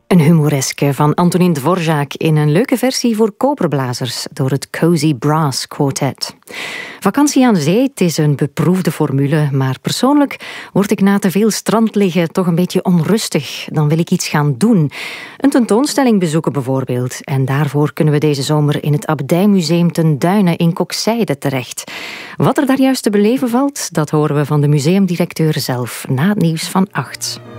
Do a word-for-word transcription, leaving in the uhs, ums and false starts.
Een humoreske van Antonin Dvorak in een leuke versie voor koperblazers door het Cozy Brass Quartet. Vakantie aan zee, het is een beproefde formule, maar persoonlijk word ik na te veel strandliggen toch een beetje onrustig. Dan wil ik iets gaan doen. Een tentoonstelling bezoeken bijvoorbeeld. En daarvoor kunnen we deze zomer in het Abdijmuseum ten Duinen in Kokzijde terecht. Wat er daar juist te beleven valt, dat horen we van de museumdirecteur zelf na het nieuws van acht.